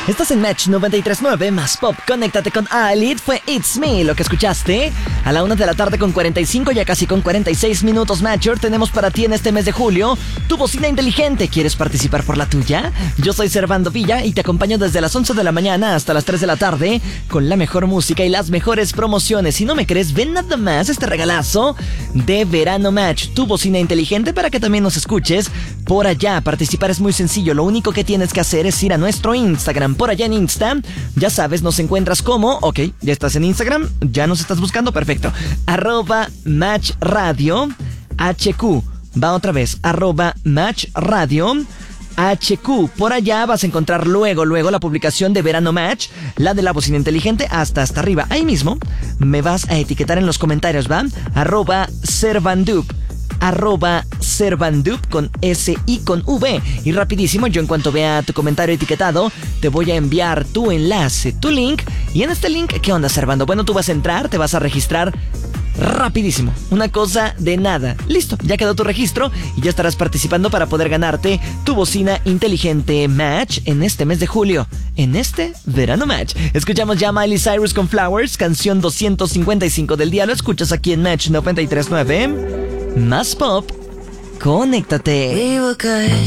Estás en Match 93.9, más pop. Conéctate con Alit. Fue It's Me lo que escuchaste. A la 1 de la tarde con 45, ya casi con 46 minutos, Matcher. Tenemos para ti en este mes de julio tu bocina inteligente. ¿Quieres participar por la tuya? Yo soy Servando Villa y te acompaño desde las 11 de la mañana hasta las 3 de la tarde con la mejor música y las mejores promociones. Si no me crees, ven nada más este regalazo de Verano Match, tu bocina inteligente, para que también nos escuches por allá. Participar es muy sencillo. Lo único que tienes que hacer es ir a nuestro Instagram. Por allá en Insta, ya sabes, nos encuentras como... Ok, ya estás en Instagram, ya nos estás buscando, perfecto. @MatchRadio HQ. Va otra vez, @MatchRadio HQ. Por allá vas a encontrar luego la publicación de Verano Match, la de la bocina inteligente, hasta arriba. Ahí mismo me vas a etiquetar en los comentarios, ¿va? @Servandup. @Servandup con S y con V. Y rapidísimo, yo en cuanto vea tu comentario etiquetado, te voy a enviar tu enlace, tu link. Y en este link, ¿qué onda, Servando? Bueno, tú vas a entrar, te vas a registrar rapidísimo, una cosa de nada. Listo, ya quedó tu registro y ya estarás participando para poder ganarte tu bocina inteligente Match en este mes de julio, en este Verano Match. Escuchamos ya Miley Cyrus con Flowers, canción 255 del día. Lo escuchas aquí en Match 93.9. Más pop, conéctate.